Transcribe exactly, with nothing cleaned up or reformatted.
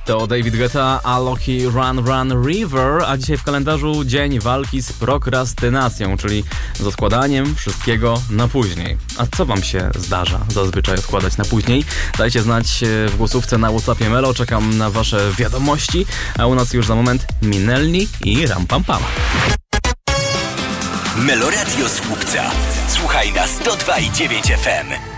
To David Guetta, Alok, Run Run River, a dzisiaj w kalendarzu dzień walki z prokrastynacją, czyli z odkładaniem wszystkiego na później. A co wam się zdarza zazwyczaj odkładać na później? Dajcie znać w głosówce na WhatsAppie Melo, czekam na wasze wiadomości, a u nas już za moment Minelli i Ram Pam Pam. Meloradio Słupca. Słuchaj na sto dwa i dziewięć F M.